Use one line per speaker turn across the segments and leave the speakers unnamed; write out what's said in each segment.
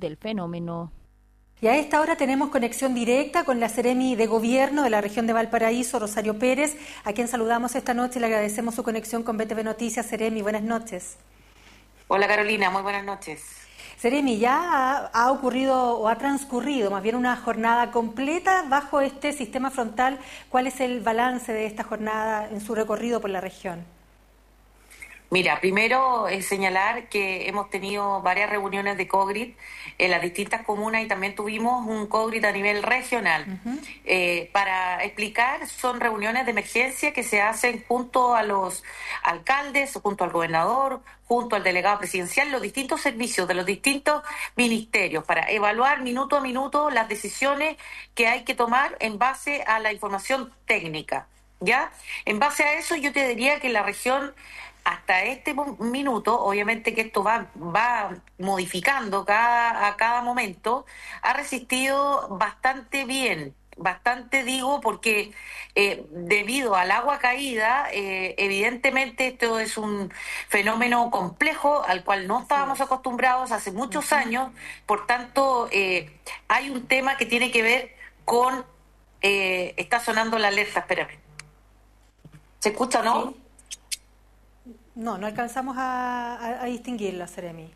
del fenómeno.
Y a esta hora tenemos conexión directa con la Seremi de Gobierno de la región de Valparaíso, Rosario Pérez, a quien saludamos esta noche y le agradecemos su conexión con BTV Noticias. Seremi, buenas noches.
Hola Carolina, muy buenas noches.
Seremi, ya ha ocurrido o ha transcurrido más bien una jornada completa bajo este sistema frontal. ¿Cuál es el balance de esta jornada en su recorrido por la región?
Mira, primero señalar que hemos tenido varias reuniones de COGRIT en las distintas comunas y también tuvimos un COGRIT a nivel regional. Para explicar, son reuniones de emergencia que se hacen junto a los alcaldes, junto al gobernador, junto al delegado presidencial, los distintos servicios de los distintos ministerios para evaluar minuto a minuto las decisiones que hay que tomar en base a la información técnica, ¿ya? En base a eso yo te diría que la región hasta este minuto, obviamente que esto va modificando a cada momento, ha resistido bastante bien. Bastante digo porque debido al agua caída, evidentemente esto es un fenómeno complejo al cual no estábamos acostumbrados hace muchos años, por tanto hay un tema que tiene que ver con, está sonando la alerta, espérame. ¿Se escucha o no?
Sí. No alcanzamos a distinguirla, Seremi.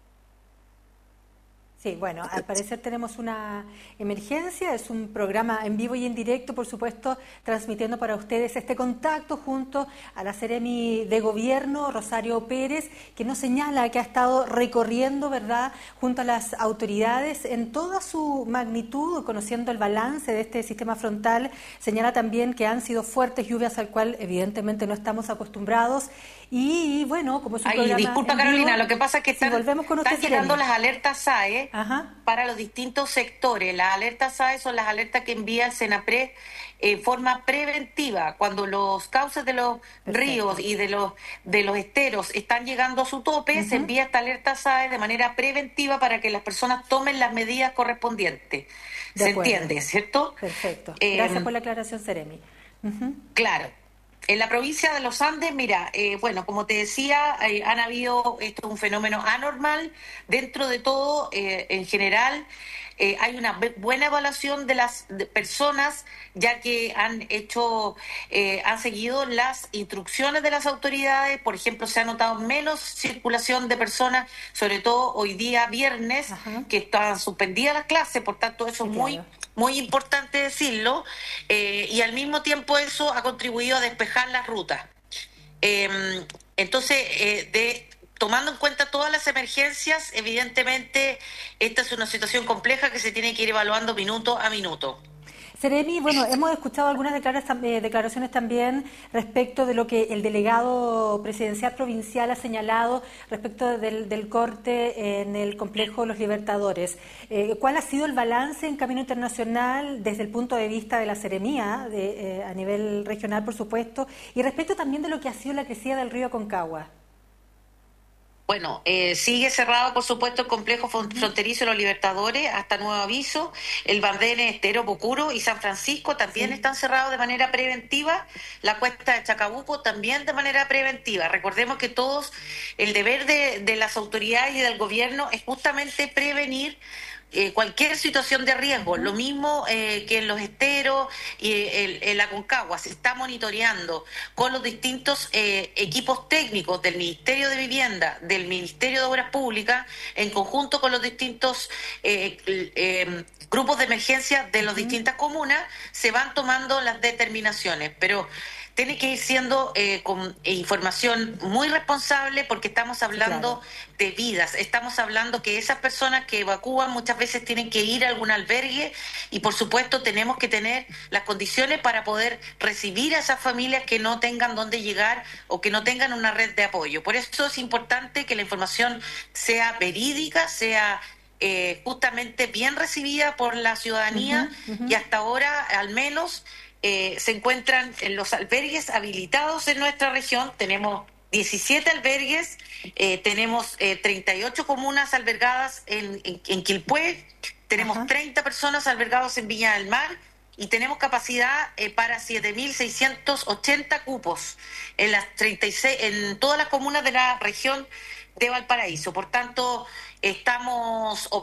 Sí, bueno, al parecer tenemos una emergencia, es un programa en vivo y en directo, por supuesto, transmitiendo para ustedes este contacto junto a la Seremi de Gobierno, Rosario Pérez, que nos señala que ha estado recorriendo, ¿verdad?, junto a las autoridades en toda su magnitud, conociendo el balance de este sistema frontal. Señala también que han sido fuertes lluvias al cual evidentemente no estamos acostumbrados. Y bueno, como es un programa
disculpa
en vivo,
Carolina, lo que pasa es que están llegando las alertas SAE para los distintos sectores. Las alertas SAE son las alertas que envía el Senapred en forma preventiva. Cuando los cauces de los ríos y de los esteros están llegando a su tope, se envía esta alerta SAE de manera preventiva para que las personas tomen las medidas correspondientes. ¿Se entiende, cierto?
Perfecto. Gracias por la aclaración, Seremi.
Claro. En la provincia de los Andes, mira, bueno, como te decía, han habido, esto es un fenómeno anormal. Dentro de todo, en general, hay una buena evaluación de las personas, ya que han seguido las instrucciones de las autoridades. Por ejemplo, se ha notado menos circulación de personas, sobre todo hoy día viernes, que estaban suspendidas las clases, por tanto eso es muy importante decirlo, y al mismo tiempo eso ha contribuido a despejar las rutas. Entonces, tomando en cuenta todas las emergencias, evidentemente esta es una situación compleja que se tiene que ir evaluando minuto a minuto.
Seremi, bueno, hemos escuchado algunas declaraciones también respecto de lo que el delegado presidencial provincial ha señalado respecto del corte en el complejo Los Libertadores. ¿Cuál ha sido el balance en camino internacional desde el punto de vista de la Seremía, a nivel regional, por supuesto, y respecto también de lo que ha sido la crecida del río Aconcagua?
Bueno, sigue cerrado, por supuesto, el complejo fronterizo de Los Libertadores hasta nuevo aviso. El Bardene, Estero, Pocuro y San Francisco también están cerrados de manera preventiva. La cuesta de Chacabuco también de manera preventiva. Recordemos que todos, el deber de las autoridades y del gobierno es justamente prevenir cualquier situación de riesgo. Lo mismo que en los esteros y en la Aconcagua se está monitoreando con los distintos equipos técnicos del Ministerio de Vivienda, del Ministerio de Obras Públicas, en conjunto con los distintos grupos de emergencia de las distintas comunas, se van tomando las determinaciones, pero tiene que ir siendo con información muy responsable, porque estamos hablando de vidas, estamos hablando que esas personas que evacúan muchas veces tienen que ir a algún albergue, y por supuesto tenemos que tener las condiciones para poder recibir a esas familias que no tengan dónde llegar o que no tengan una red de apoyo. Por eso es importante que la información sea verídica, sea justamente bien recibida por la ciudadanía, y hasta ahora al menos se encuentran en los albergues habilitados en nuestra región. Tenemos 17 albergues, tenemos 38 comunas albergadas en Quilpué, tenemos 30 personas albergadas en Viña del Mar, y tenemos capacidad para 7.680 cupos en las 36, en todas las comunas de la región de Valparaíso. Por tanto, estamos